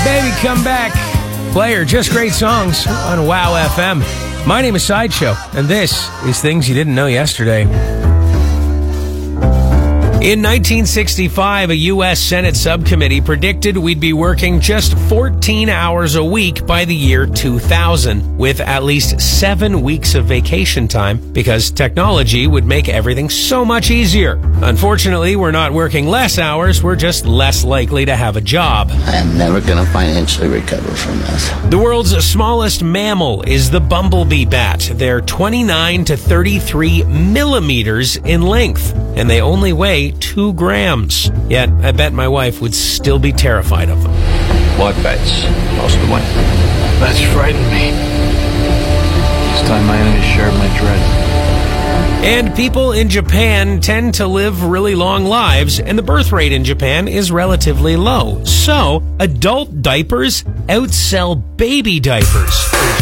baby, come back. Player, just great songs on WOW FM. My name is Sideshow, and this is Things You Didn't Know Yesterday. In 1965, a U.S. Senate subcommittee predicted we'd be working just 14 hours a week by the year 2000, with at least 7 weeks of vacation time, because technology would make everything so much easier. Unfortunately, we're not working less hours, we're just less likely to have a job. I am never going to financially recover from this. The world's smallest mammal is the bumblebee bat. They're 29 to 33 millimeters in length, and they only weigh 2 grams. Yet, I bet my wife would still be terrified of them. What bats? Most of the one. Bats frighten me. Each time my enemies share my dread. And people in Japan tend to live really long lives, and the birth rate in Japan is relatively low. So, adult diapers outsell baby diapers.